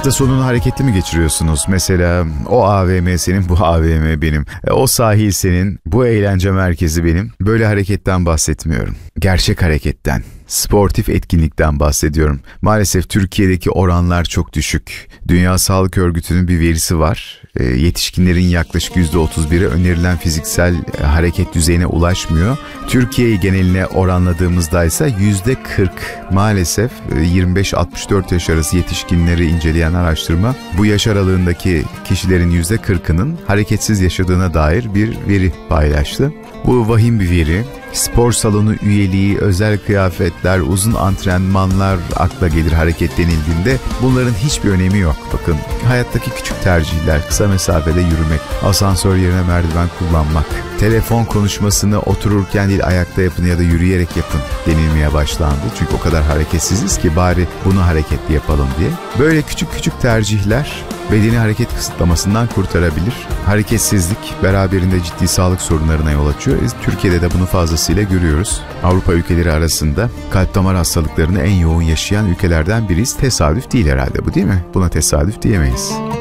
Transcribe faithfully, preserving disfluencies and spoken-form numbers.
Hafta sonunu hareketli mi geçiriyorsunuz? Mesela o A V M senin, bu A V M benim. E, o sahil senin, bu eğlence merkezi benim. Böyle hareketten bahsetmiyorum. Gerçek hareketten, sportif etkinlikten bahsediyorum. Maalesef Türkiye'deki oranlar çok düşük. Dünya Sağlık Örgütü'nün bir verisi var. E, yetişkinlerin yaklaşık yüzde otuz biri önerilen fiziksel e, hareket düzeyine ulaşmıyor. Türkiye'yi geneline oranladığımızda ise yüzde kırk. Maalesef e, yirmi beş altmış dört yaş arası yetişkinleri inceleyen araştırma bu yaş aralığındaki kişilerin yüzde kırkının hareketsiz yaşadığına dair bir veri paylaştı. Bu vahim bir veri. Spor salonu üyeliği, özel kıyafetler, uzun antrenmanlar akla gelir hareket denildiğinde bunların hiçbir önemi yok. Bakın, hayattaki küçük tercihler, kısa mesafede yürümek, asansör yerine merdiven kullanmak, telefon konuşmasını otururken değil ayakta yapın ya da yürüyerek yapın denilmeye başlandı. Çünkü o kadar hareketsiziz ki bari bunu hareketli yapalım diye. Böyle küçük küçük tercihler bedeni hareket kısıtlamasından kurtarabilir. Hareketsizlik beraberinde ciddi sağlık sorunlarına yol açıyor. Türkiye'de de bunu fazlasıyla görüyoruz. Avrupa ülkeleri arasında kalp damar hastalıklarını en yoğun yaşayan ülkelerden biriyiz. Tesadüf değil herhalde bu, değil mi? Buna tesadüf diyemeyiz.